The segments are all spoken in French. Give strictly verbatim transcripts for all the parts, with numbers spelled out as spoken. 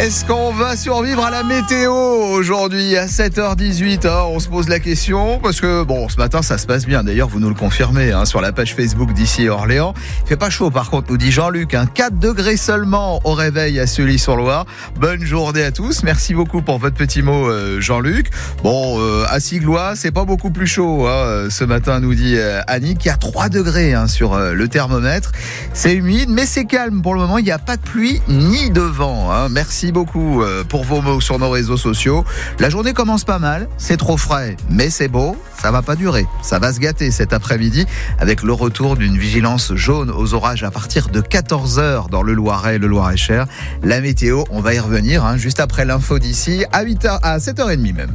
Est-ce qu'on va survivre à la météo aujourd'hui à sept heures dix-huit hein, on se pose la question parce que bon, ce matin ça se passe bien. D'ailleurs, vous nous le confirmez hein, sur la page Facebook d'Ici Orléans. Il fait pas chaud par contre, nous dit Jean-Luc. Hein, quatre degrés seulement au réveil à Sully-sur-Loire. Bonne journée à tous. Merci beaucoup pour votre petit mot, euh, Jean-Luc. Bon, euh, à Siglois, c'est pas beaucoup plus chaud hein, ce matin, nous dit euh, Annick. Il y a trois degrés hein, sur euh, le thermomètre. C'est humide, mais c'est calme pour le moment. Il n'y a pas de pluie ni de vent. Hein. Merci beaucoup euh, pour vos mots sur nos réseaux sociaux. La journée commence pas mal. C'est trop frais, mais c'est beau. Ça va pas durer. Ça va se gâter cet après-midi avec le retour d'une vigilance jaune aux orages à partir de quatorze heures dans le Loiret et le Loir-et-Cher. La météo, on va y revenir hein, juste après l'info d'ici à huit heures, à sept heures trente même.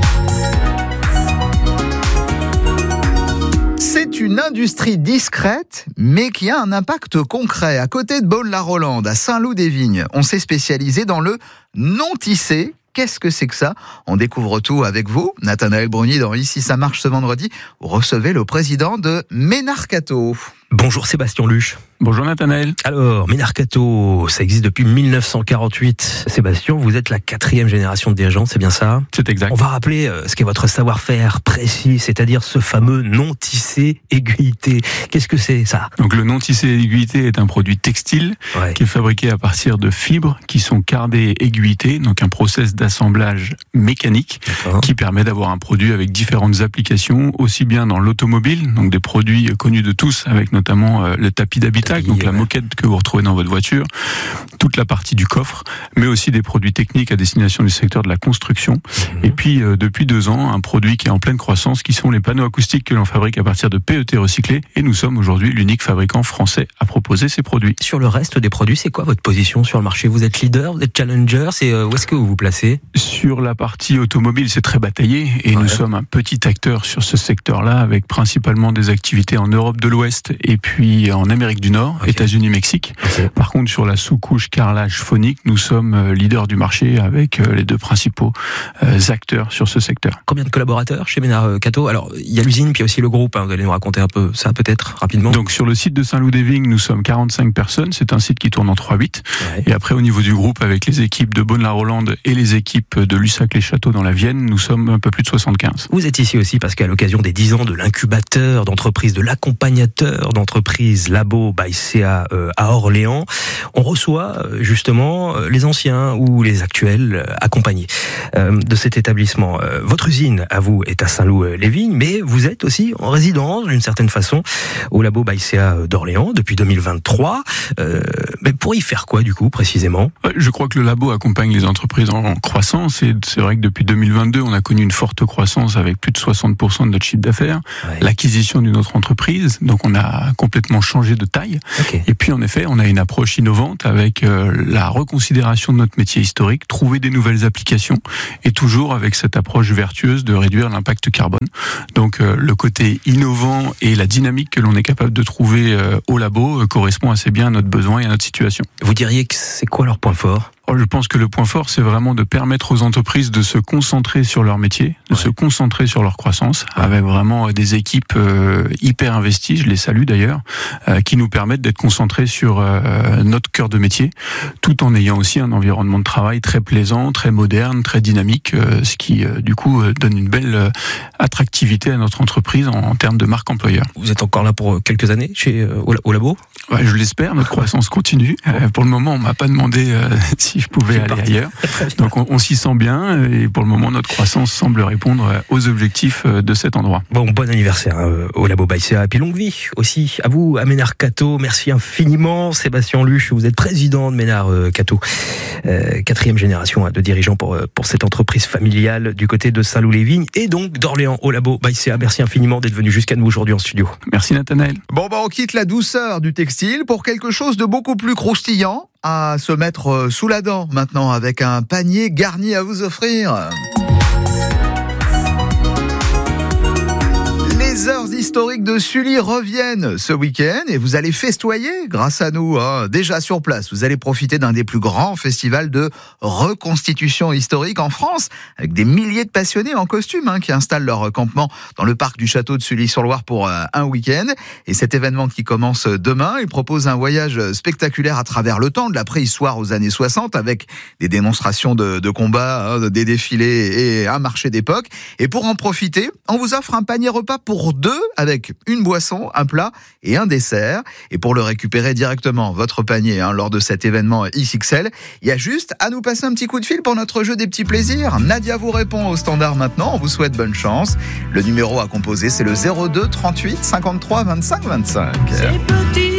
C'est une industrie discrète, mais qui a un impact concret. À côté de Beaune-la-Rolande, à Saint-Loup-des-Vignes, on s'est spécialisé dans le non-tissé. Qu'est-ce que c'est que ça ? On découvre tout avec vous, Nathanaël Bruni, dans Ici ça marche ce vendredi. Vous recevez le président de Ménarcato. Bonjour Sébastien Luche. Bonjour Nathanaël. Alors, Ménarcato, ça existe depuis mille neuf cent quarante-huit. Sébastien, vous êtes la quatrième génération de dirigeants, c'est bien ça ? C'est exact. On va rappeler euh, ce qu'est votre savoir-faire précis, c'est-à-dire ce fameux non-tissé aiguilleté. Qu'est-ce que c'est ça ? Donc le non-tissé aiguilleté est un produit textile ouais. qui est fabriqué à partir de fibres qui sont cardées et aiguilletées, donc un process d'assemblage mécanique D'accord. qui permet d'avoir un produit avec différentes applications, aussi bien dans l'automobile, donc des produits connus de tous avec notamment euh, le tapis d'habitacle, donc ouais. la moquette que vous retrouvez dans votre voiture, toute la partie du coffre, mais aussi des produits techniques à destination du secteur de la construction. Mmh. Et puis, euh, depuis deux ans, un produit qui est en pleine croissance, qui sont les panneaux acoustiques que l'on fabrique à partir de P E T recyclés. Et nous sommes aujourd'hui l'unique fabricant français à proposer ces produits. Sur le reste des produits, c'est quoi votre position sur le marché ? Vous êtes leader, vous êtes challenger, c'est, euh, où est-ce que vous vous placez ? Sur la partie automobile, c'est très bataillé et ouais. nous sommes un petit acteur sur ce secteur-là, avec principalement des activités en Europe de l'Ouest et puis en Amérique du Nord, okay. États-Unis, Mexique. Okay. Par contre, sur la sous-couche carrelage phonique, nous sommes leaders du marché avec les deux principaux acteurs sur ce secteur. Combien de collaborateurs chez Ménarcato ? Alors, il y a l'usine, puis il y a aussi le groupe. Hein. Vous allez nous raconter un peu ça, peut-être, rapidement. Donc, sur le site de Saint-Loup-des-Vignes, nous sommes quarante-cinq personnes. C'est un site qui tourne en trois huit. Ouais. Et après, au niveau du groupe, avec les équipes de Beaune-la-Rolande et les équipes de Lussac-les-Châteaux dans la Vienne, nous sommes un peu plus de soixante-quinze. Vous êtes ici aussi parce qu'à l'occasion des dix ans de l'incubateur d'entreprise, de l'accompagnateur d'entreprise Labo by C A euh, à Orléans, on reçoit euh, justement euh, les anciens ou les actuels euh, accompagnés euh, de cet établissement. Euh, votre usine, à vous, est à Saint-Loup-les-Vignes, mais vous êtes aussi en résidence, d'une certaine façon, au Labo by C A d'Orléans depuis deux mille vingt-trois. Euh, mais pour y faire quoi, du coup, précisément ? Je crois que le Labo accompagne les entreprises en croissance, et c'est vrai que depuis deux mille vingt-deux, on a connu une forte croissance avec plus de soixante pour cent de notre chiffre d'affaires, ouais. l'acquisition d'une autre entreprise, donc on a complètement changé de taille. Okay. Et puis en effet, on a une approche innovante avec euh, la reconsidération de notre métier historique, trouver des nouvelles applications, et toujours avec cette approche vertueuse de réduire l'impact carbone. Donc euh, le côté innovant et la dynamique que l'on est capable de trouver euh, au labo euh, correspond assez bien à notre besoin et à notre situation. Vous diriez que c'est quoi leur point fort ? Je pense que le point fort, c'est vraiment de permettre aux entreprises de se concentrer sur leur métier, de ouais. se concentrer sur leur croissance, ouais. avec vraiment des équipes euh, hyper investies, je les salue d'ailleurs, euh, qui nous permettent d'être concentrés sur euh, notre cœur de métier, tout en ayant aussi un environnement de travail très plaisant, très moderne, très dynamique, euh, ce qui euh, du coup euh, donne une belle euh, attractivité à notre entreprise en, en termes de marque employeur. Vous êtes encore là pour quelques années chez euh, au, au Labo ? Ouais, je l'espère, notre croissance continue. Euh, pour le moment, on m'a pas demandé euh, si je pouvais aller parti. ailleurs. Donc on, on s'y sent bien et pour le moment notre croissance semble répondre aux objectifs de cet endroit. Bon, bon anniversaire hein, au Labo by C A et puis longue vie aussi à vous, à Ménarcato. Merci infiniment Sébastien Luche, vous êtes président de Ménarcato, euh, quatrième génération hein, de dirigeants pour, pour cette entreprise familiale du côté de Saint-Loup-les-Vignes et donc d'Orléans au Labo by C A. Merci infiniment d'être venu jusqu'à nous aujourd'hui en studio. Merci Nathanaël. Bon bah on quitte la douceur du textile pour quelque chose de beaucoup plus croustillant à se mettre sous la dent maintenant avec un panier garni à vous offrir. Les heures d'ici historiques de Sully reviennent ce week-end et vous allez festoyer grâce à nous. Hein. Déjà sur place, vous allez profiter d'un des plus grands festivals de reconstitution historique en France, avec des milliers de passionnés en costume hein, qui installent leur campement dans le parc du château de Sully-sur-Loire pour euh, un week-end. Et cet événement qui commence demain, il propose un voyage spectaculaire à travers le temps, de la préhistoire aux années soixante, avec des démonstrations de, de combats, hein, des défilés et un marché d'époque. Et pour en profiter, on vous offre un panier repas pour deux avec une boisson, un plat et un dessert. Et pour le récupérer directement, votre panier, hein, lors de cet événement X X L, il y a juste à nous passer un petit coup de fil pour notre jeu des petits plaisirs. Nadia vous répond au standard maintenant. On vous souhaite bonne chance. Le numéro à composer, c'est le zéro deux trente-huit cinquante-trois vingt-cinq vingt-cinq.